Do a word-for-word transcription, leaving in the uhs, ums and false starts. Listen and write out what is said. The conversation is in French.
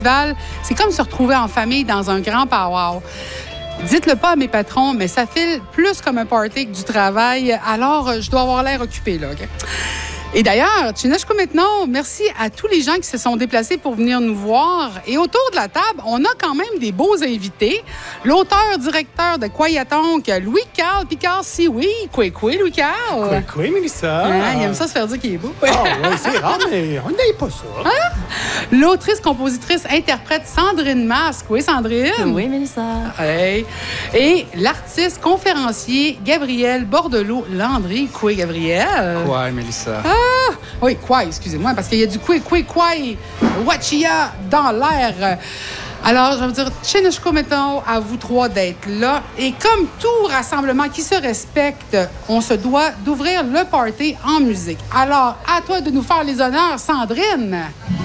C'est comme se retrouver en famille dans un grand pow-wow. Dites-le pas à mes patrons, mais ça file plus comme un party que du travail, alors je dois avoir l'air occupé, là. Okay? Et d'ailleurs, Chineshko maintenant, merci à tous les gens qui se sont déplacés pour venir nous voir. Et autour de la table, on a quand même des beaux invités. L'auteur-directeur de Kwayatonk, Louis-Carl Picard-Sioui. Quoi, quoi, Louis-Carl? Quoi, quoi, Mélissa? Hein, il aime ça se faire dire qu'il est beau. Ah oui, c'est rare, mais on n'aille pas ça. Hein? L'autrice, compositrice, interprète Sandrine Masque. Oui, Sandrine? Oui, Mélissa. Hey. Et l'artiste, conférencier, Gabriel Bordelot-Landry. Quoi, Gabriel? Quoi, Mélissa? Ah! Oui, quoi, excusez-moi, parce qu'il y a du quoi, quoi, quoi, Wachia dans l'air. Alors, je veux dire, Chineshko maintenant, à vous trois d'être là. Et comme tout rassemblement qui se respecte, on se doit d'ouvrir le party en musique. Alors, à toi de nous faire les honneurs, Sandrine.